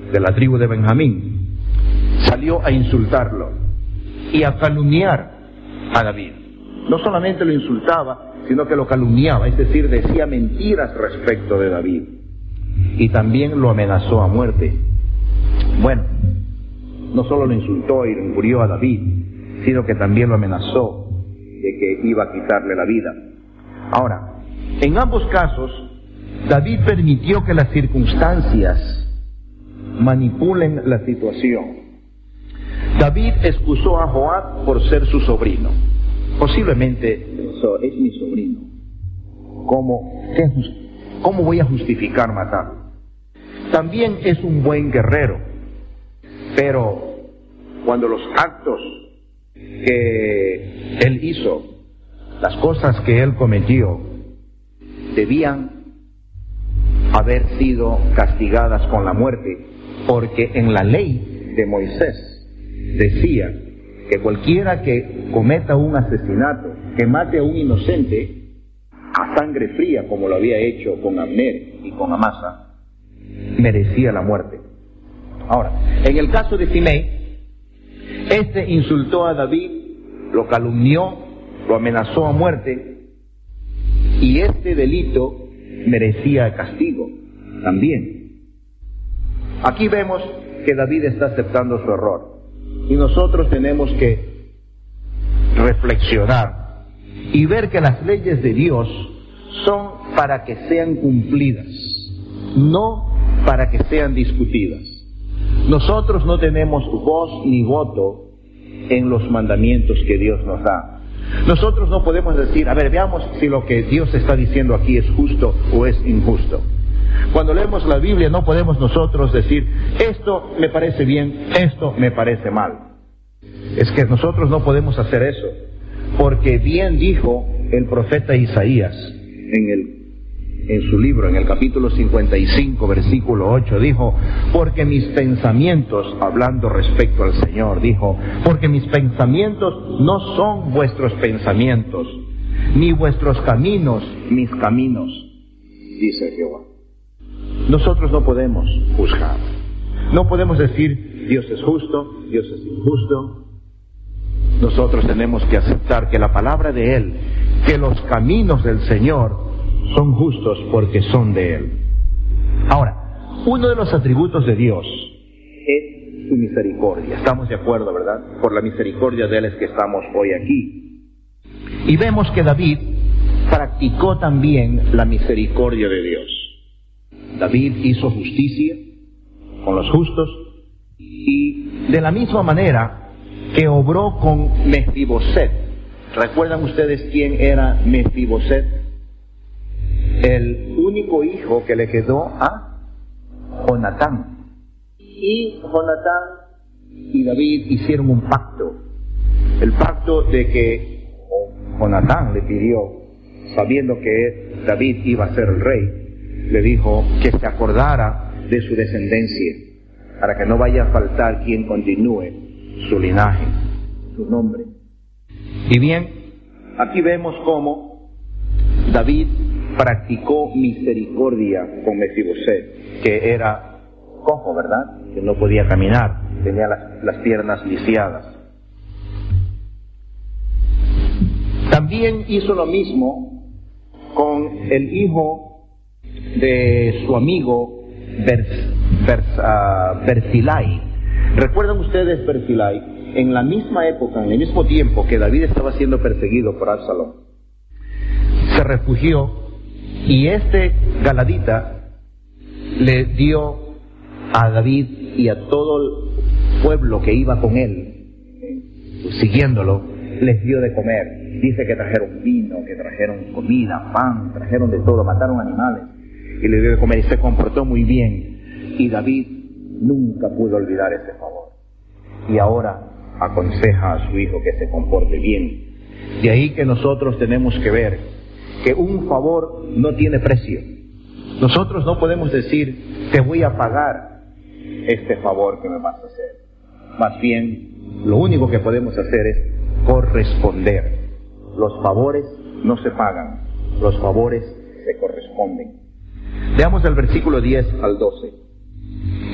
de la tribu de Benjamín, salió a insultarlo y a calumniar a David. No solamente lo insultaba, sino que lo calumniaba, es decir, decía mentiras respecto de David. Y también lo amenazó a muerte. Bueno, no solo lo insultó y lo injurió a David, sino que también lo amenazó de que iba a quitarle la vida. Ahora, en ambos casos, David permitió que las circunstancias manipulen la situación. David excusó a Joab por ser su sobrino. Posiblemente pensó, es mi sobrino. ¿Cómo voy a justificar matarlo? También es un buen guerrero, pero cuando los actos que él hizo, las cosas que él cometió, debían haber sido castigadas con la muerte, porque en la ley de Moisés decía que cualquiera que cometa un asesinato, que mate a un inocente a sangre fría, como lo había hecho con Abner y con Amasa, merecía la muerte. Ahora, en el caso de Simei, este insultó a David, lo calumnió, lo amenazó a muerte, y este delito merecía castigo también. Aquí vemos que David está aceptando su error, y nosotros tenemos que reflexionar y ver que las leyes de Dios son para que sean cumplidas, no para que sean discutidas. Nosotros no tenemos voz ni voto en los mandamientos que Dios nos da. Nosotros no podemos decir, a ver, veamos si lo que Dios está diciendo aquí es justo o es injusto. Cuando leemos la Biblia no podemos nosotros decir, esto me parece bien, esto me parece mal. Es que nosotros no podemos hacer eso, porque bien dijo el profeta Isaías en su libro, en el capítulo 55, versículo 8, dijo, porque mis pensamientos, hablando respecto al Señor, dijo, porque mis pensamientos no son vuestros pensamientos, ni vuestros caminos mis caminos, dice Jehová. Nosotros no podemos juzgar, no podemos decir Dios es justo, Dios es injusto. Nosotros tenemos que aceptar que la palabra de Él, que los caminos del Señor son justos porque son de Él. Ahora, uno de los atributos de Dios es su misericordia. Estamos de acuerdo, ¿verdad? Por la misericordia de Él es que estamos hoy aquí. Y vemos que David practicó también la misericordia de Dios. David hizo justicia con los justos y de la misma manera que obró con Mefiboset. ¿Recuerdan ustedes quién era Mefiboset? El único hijo que le quedó a Jonatán. Y Jonatán y David hicieron un pacto. El pacto de que Jonatán le pidió, sabiendo que David iba a ser el rey, le dijo que se acordara de su descendencia, para que no vaya a faltar quien continúe su linaje, su nombre. Y bien, aquí vemos cómo David practicó misericordia con Mefiboset, que era cojo, ¿verdad? Que no podía caminar, tenía las piernas lisiadas. También hizo lo mismo con el hijo de su amigo Barzillai. ¿Recuerdan ustedes Barzillai? En la misma época, en el mismo tiempo que David estaba siendo perseguido por Absalón, se refugió y este galadita le dio a David y a todo el pueblo que iba con él, siguiéndolo, les dio de comer. Dice que trajeron vino, que trajeron comida, pan, trajeron de todo, mataron animales y le dio de comer y se comportó muy bien. Y David nunca pudo olvidar ese favor. Y ahora aconseja a su hijo que se comporte bien. De ahí que nosotros tenemos que ver que un favor no tiene precio. Nosotros no podemos decir, te voy a pagar este favor que me vas a hacer. Más bien, lo único que podemos hacer es corresponder. Los favores no se pagan, los favores se corresponden. Veamos el versículo 10 al 12.